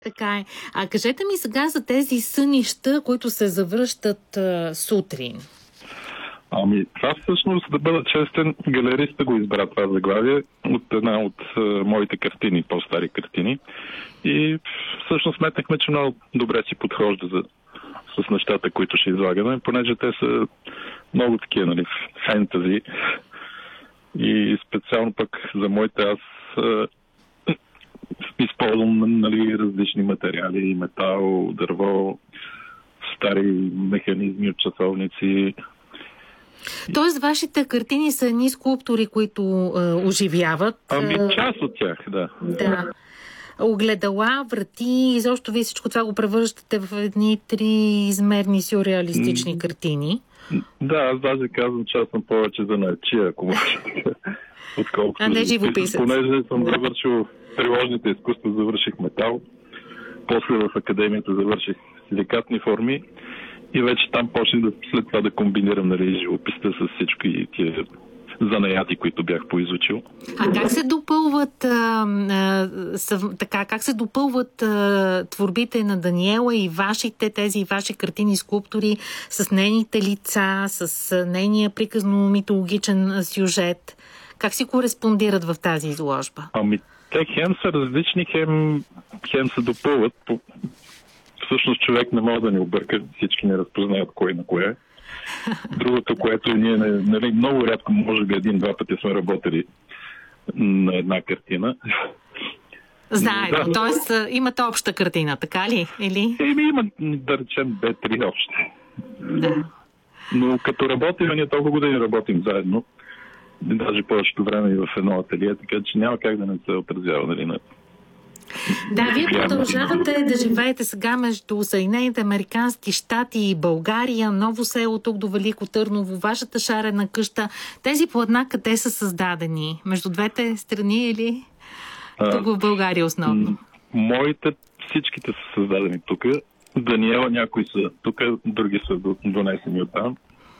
Така е. А кажете ми сега за тези сънища, които се завръщат сутрин. Това всъщност, да бъда честен, галериста го избра това заглавие от една от моите картини, по-стари картини. И всъщност сметнахме, че много добре си подхожда с нещата, които ще излагаме, понеже те са много такива, нали, фентази. И специално пък за моите аз използвам, нали, различни материали, метал, дърво, стари механизми от часовници. Тоест, вашите картини са едни скулптури, които оживяват. Част от тях, да. Да. Огледала, врати, изобщо вие всичко това го превръщате в едни триизмерни сюрреалистични картини. Да, аз даже казвам, че аз съм повече за наечия, ако може. Отколкото. А не живописец. Понеже съм завършил приложните изкуства, завърших метал. После в академията завърших силикатни форми. И вече там почнах след това да комбинирам, нали, живописта с всичко и тия занаяти, които бях поизучил. А как се допълват как се допълват творбите на Даниела и тези ваши картини, скулптури с нейните лица, с нейния приказно митологичен сюжет? Как си кореспондират в тази изложба? Те хем са различни, хем се допълват. Всъщност човек не може да ни обърка, всички не разпознаят кой на кое. Другото, което ние нали, много рядко, може би един-два пъти сме работили на една картина. Заедно, да. Т.е. имате обща картина, така ли? Или? Има, да речем, 2-3 общи. Да. Но като работим, ние толкова години работим заедно, даже повечето време и в едно ателие, така че няма как да не се отразява, нали, на... Да, вие продължавате да живеете сега между Съединените американски щати и България, Ново село, тук до Велико Търново, вашата шарена къща. Тези платна къде са създадени? Между двете страни или тук в България основно? Моите всичките са създадени тук. Даниела някои са тук, други са донесени оттам.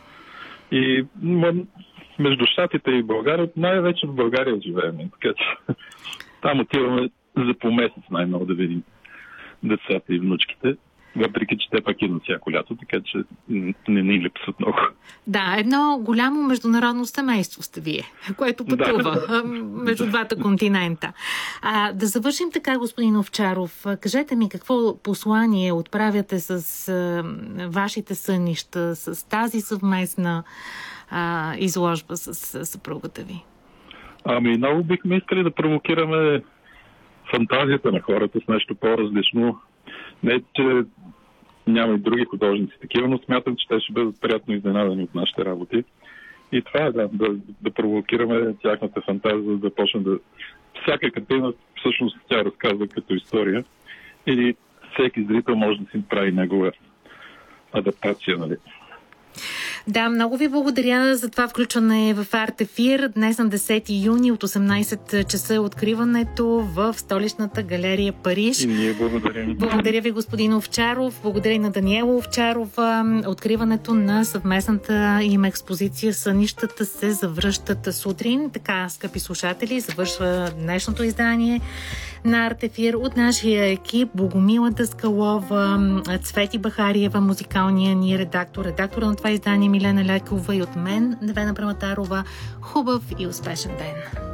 И между щатите и България, най-вече в България живеем. Така че там отиваме за по месец най-много да видим децата и внучките. Въпреки че те пак идват всяко лято, така че не ни липсват много. Да, едно голямо международно семейство сте вие, което пътува между двата континента. Да завършим така, господин Овчаров. Кажете ми какво послание отправяте с вашите сънища, с тази съвместна изложба с съпругата ви? Много бихме искали да провокираме фантазията на хората с нещо по-различно. Не, че няма и други художници такива, но смятам, че те ще бъдат приятно изненадани от нашите работи. И това е да провокираме тяхната фантазия, да започне да... Всяка картина всъщност тя разказва като история или всеки зрител може да си прави негова адаптация, нали? Да, много ви благодаря за това включване в Арт-ефир. Днес на 10 юни от 18 часа е откриването в столичната галерия Париж. И ние благодарим. Благодаря ви, господин Овчаров. Благодаря и на Даниела Овчарова. Откриването на съвместната им експозиция "Сънищата се завръщат сутрин". Така, скъпи слушатели, завършва днешното издание на Арт-ефир от нашия екип: Богомила Даскалова, Цвети Бахариева, музикалния ни редактора на това издание Милена Лекова, и от мен, Невена Браматарова. Хубав и успешен ден!